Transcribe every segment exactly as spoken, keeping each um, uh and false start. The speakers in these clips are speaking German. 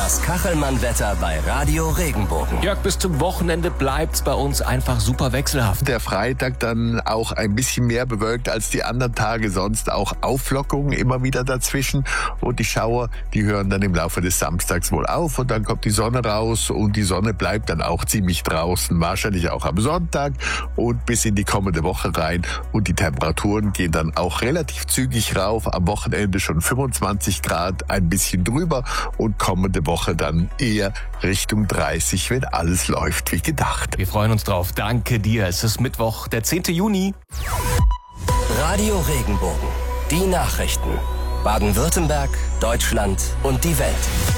Das Kachelmann-Wetter bei Radio Regenbogen. Jörg, bis zum Wochenende bleibt's bei uns einfach super wechselhaft. Der Freitag dann auch ein bisschen mehr bewölkt als die anderen Tage, sonst auch Auflockungen immer wieder dazwischen. Und die Schauer, die hören dann im Laufe des Samstags wohl auf und dann kommt die Sonne raus und die Sonne bleibt dann auch ziemlich draußen, wahrscheinlich auch am Sonntag und bis in die kommende Woche rein. Und die Temperaturen gehen dann auch relativ zügig rauf, am Wochenende schon fünfundzwanzig Grad, ein bisschen drüber und kommende Woche dann eher Richtung dreißig, wenn alles läuft wie gedacht. Wir freuen uns drauf. Danke dir. Es ist Mittwoch, der zehnten Juni. Radio Regenbogen. Die Nachrichten. Baden-Württemberg, Deutschland und die Welt.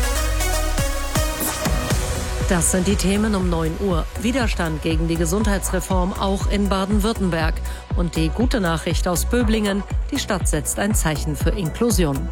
Das sind die Themen um neun Uhr. Widerstand gegen die Gesundheitsreform auch in Baden-Württemberg. Und die gute Nachricht aus Böblingen, die Stadt setzt ein Zeichen für Inklusion.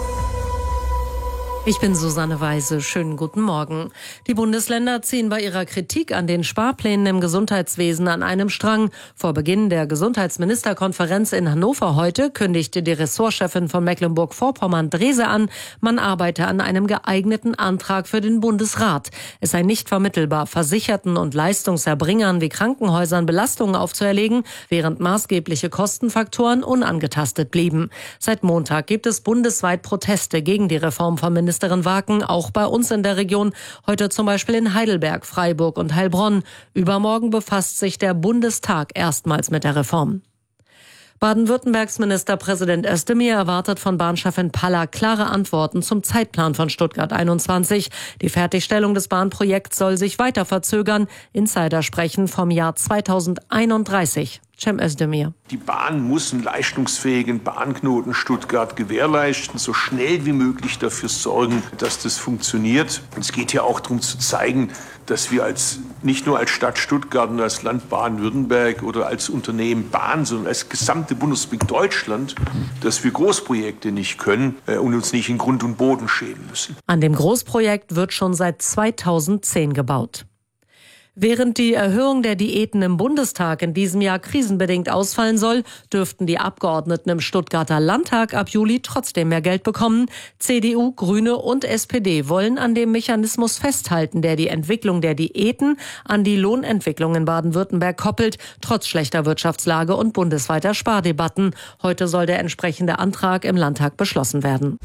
Ich bin Susanne Weise. Schönen guten Morgen. Die Bundesländer ziehen bei ihrer Kritik an den Sparplänen im Gesundheitswesen an einem Strang. Vor Beginn der Gesundheitsministerkonferenz in Hannover heute kündigte die Ressortchefin von Mecklenburg-Vorpommern Drese an, man arbeite an einem geeigneten Antrag für den Bundesrat. Es sei nicht vermittelbar, Versicherten und Leistungserbringern wie Krankenhäusern Belastungen aufzuerlegen, während maßgebliche Kostenfaktoren unangetastet blieben. Seit Montag gibt es bundesweit Proteste gegen die Reform von Ministerin Waken, auch bei uns in der Region. Heute zum Beispiel in Heidelberg, Freiburg und Heilbronn. Übermorgen befasst sich der Bundestag erstmals mit der Reform. Baden-Württembergs Ministerpräsident Özdemir erwartet von Bahnchefin Palla klare Antworten zum Zeitplan von Stuttgart einundzwanzig. Die Fertigstellung des Bahnprojekts soll sich weiter verzögern. Insider sprechen vom Jahr zweitausendeinunddreißig. Cem Özdemir. Die Bahn muss einen leistungsfähigen Bahnknoten Stuttgart gewährleisten, so schnell wie möglich dafür sorgen, dass das funktioniert. Und es geht ja auch darum zu zeigen, dass wir als nicht nur als Stadt Stuttgart und als Land Baden-Württemberg oder als Unternehmen Bahn, sondern als gesamte Bundesrepublik Deutschland, dass wir Großprojekte nicht können äh, und uns nicht in Grund und Boden schämen müssen. An dem Großprojekt wird schon seit zweitausendzehn gebaut. Während die Erhöhung der Diäten im Bundestag in diesem Jahr krisenbedingt ausfallen soll, dürften die Abgeordneten im Stuttgarter Landtag ab Juli trotzdem mehr Geld bekommen. C D U, Grüne und S P D wollen an dem Mechanismus festhalten, der die Entwicklung der Diäten an die Lohnentwicklung in Baden-Württemberg koppelt, trotz schlechter Wirtschaftslage und bundesweiter Spardebatten. Heute soll der entsprechende Antrag im Landtag beschlossen werden.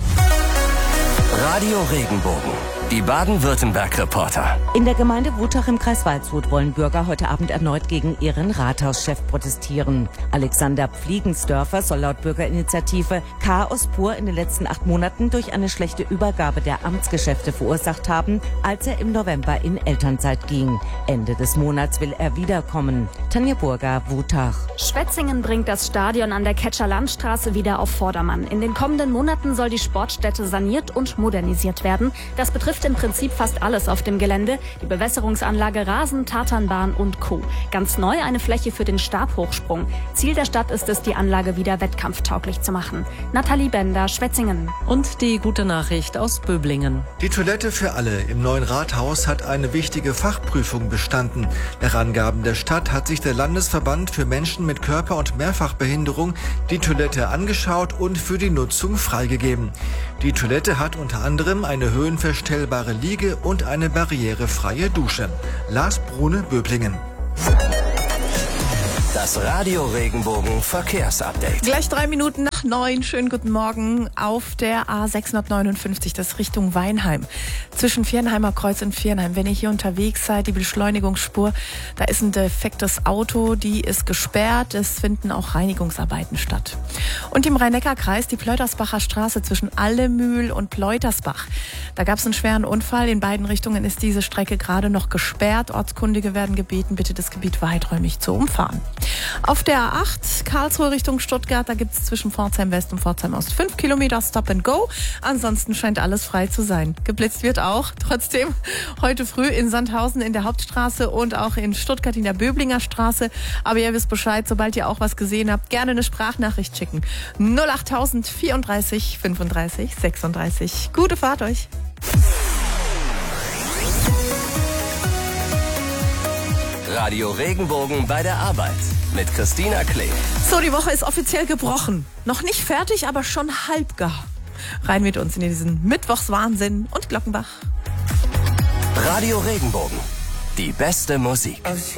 Radio Regenbogen. Die Baden-Württemberg-Reporter. In der Gemeinde Wutach im Kreis Waldshut wollen Bürger heute Abend erneut gegen ihren Rathauschef protestieren. Alexander Pfliegensdörfer soll laut Bürgerinitiative Chaos pur in den letzten acht Monaten durch eine schlechte Übergabe der Amtsgeschäfte verursacht haben, als er im November in Elternzeit ging. Ende des Monats will er wiederkommen. Tanja Burger, Wutach. Schwetzingen bringt das Stadion an der Ketscher Landstraße wieder auf Vordermann. In den kommenden Monaten soll die Sportstätte saniert und modernisiert werden. Das betrifft im Prinzip fast alles auf dem Gelände. Die Bewässerungsanlage, Rasen, Tatanbahn und Co. Ganz neu eine Fläche für den Stabhochsprung. Ziel der Stadt ist es, die Anlage wieder wettkampftauglich zu machen. Nathalie Bender, Schwetzingen. Und die gute Nachricht aus Böblingen. Die Toilette für alle im neuen Rathaus hat eine wichtige Fachprüfung bestanden. Nach Angaben der Stadt hat sich der Landesverband für Menschen mit Körper- und Mehrfachbehinderung die Toilette angeschaut und für die Nutzung freigegeben. Die Toilette hat unter anderem eine höhenverstellbare Liege und eine barrierefreie Dusche. Lars Brune, Böblingen. Das Radio Regenbogen Verkehrsupdate. Gleich drei Minuten nach neun. Schönen guten Morgen auf der A sechshundertneunundfünfzig, das Richtung Weinheim. Zwischen Viernheimer Kreuz und Viernheim. Wenn ihr hier unterwegs seid, die Beschleunigungsspur, da ist ein defektes Auto, die ist gesperrt. Es finden auch Reinigungsarbeiten statt. Und im Rhein-Neckar-Kreis die Pleutersbacher Straße zwischen Allemühl und Pleutersbach. Da gab es einen schweren Unfall. In beiden Richtungen ist diese Strecke gerade noch gesperrt. Ortskundige werden gebeten, bitte das Gebiet weiträumig zu umfahren. Auf der A acht, Karlsruhe Richtung Stuttgart, da gibt es zwischen Pforzheim West und Pforzheim Ost fünf Kilometer Stop and Go. Ansonsten scheint alles frei zu sein. Geblitzt wird auch. Trotzdem heute früh in Sandhausen in der Hauptstraße und auch in Stuttgart in der Böblinger Straße. Aber ihr wisst Bescheid, sobald ihr auch was gesehen habt, gerne eine Sprachnachricht schicken. null achttausend vierunddreißig fünfunddreißig sechsunddreißig. Gute Fahrt euch. Radio Regenbogen bei der Arbeit mit Christina Klee. So, die Woche ist offiziell gebrochen. Noch nicht fertig, aber schon halb gar. Rein mit uns in diesen Mittwochswahnsinn und Glockenbach. Radio Regenbogen. Die beste Musik.